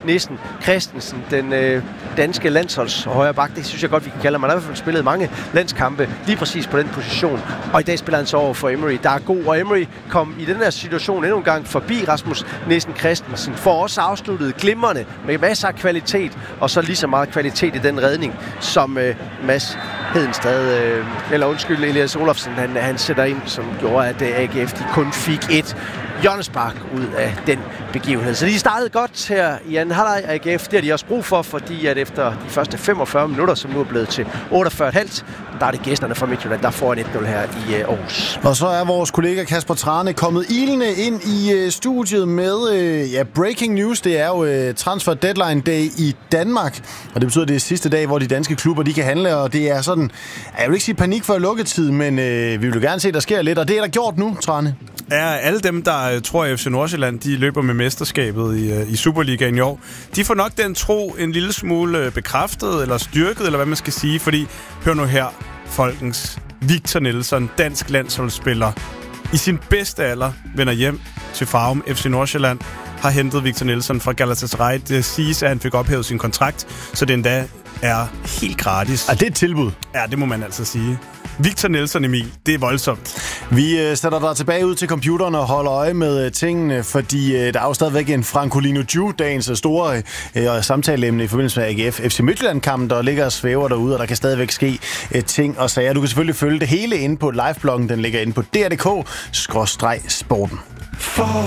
Nissen Christensen, den danske landsholds højreback. Det synes jeg godt, vi kan kalde ham. Han har i hvert fald spillet mange landskampe lige præcis på den position. Og i dag spiller han så over for Emery, der er god. Og Emery kom i den her situation endnu en gang forbi Rasmus Nissen Christensen. For også afsluttet glimrende med masser af kvalitet. Og så lige så meget kvalitet i den redning, som Mads Hedenstad, Elias Olofsen, han sætter ind, som gjorde, at AGF de kun fik et hjørnespark ud af den begivenhed. Så de startede godt her i anden halvleg af AGF. Det har de også brug for, fordi at efter de første 45 minutter, som nu er blevet til 48,5, der er det gæsterne fra Midtjylland, der får en 1-0 her i Aarhus. Og så er vores kollega Kasper Trane kommet ilende ind i studiet med breaking news. Det er jo transfer deadline day i Danmark, og det betyder, at det er sidste dag, hvor de danske klubber de kan handle, og det er sådan, jeg vil ikke sige panik før lukketid, men vi vil jo gerne se, at der sker lidt, og det er der gjort nu, Trane. Ja, alle dem, der tror, at FC Nordsjælland de løber med mesterskabet i Superligaen i år, de får nok den tro en lille smule bekræftet eller styrket, eller hvad man skal sige, fordi, hør nu her, folkens, Victor Nelsson, dansk landsholdsspiller, i sin bedste alder vender hjem til Farum. FC Nordsjælland har hentet Victor Nelsson fra Galatasaray. Det siges, at han fik ophævet sin kontrakt, så det endda er helt gratis. Er det et tilbud? Ja, det må man altså sige. Victor Nelsson, Emil, det er voldsomt. Vi sætter dig tilbage ud til computeren og holder øje med tingene, fordi der er jo stadigvæk en Francolino Ju, dagens store samtaleemne i forbindelse med AGF FC Midtjylland-kampen, der ligger og svæver derude, og der kan stadigvæk ske ting og sager. Du kan selvfølgelig følge det hele inde på livebloggen, den ligger inde på dr.dk/sporten.